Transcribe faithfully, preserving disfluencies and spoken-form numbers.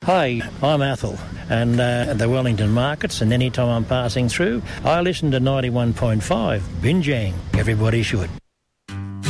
Hi, I'm Athol, and uh, the Wellington markets, and any time I'm passing through, I listen to ninety-one point five, Binjang. Everybody should.